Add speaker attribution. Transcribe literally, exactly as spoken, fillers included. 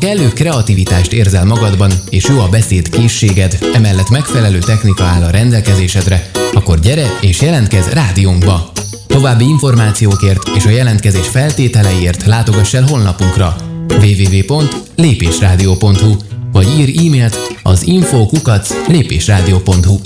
Speaker 1: kellő kreativitást érzel magadban, és jó a beszéd készséged, emellett megfelelő technika áll a rendelkezésedre, akkor gyere és jelentkezz rádiónkba! További információkért és a jelentkezés feltételeiért látogass el honlapunkra double-u double-u double-u pont lépésrádió pont hu vagy írj e-mailt az info kukac lépésrádió pont hu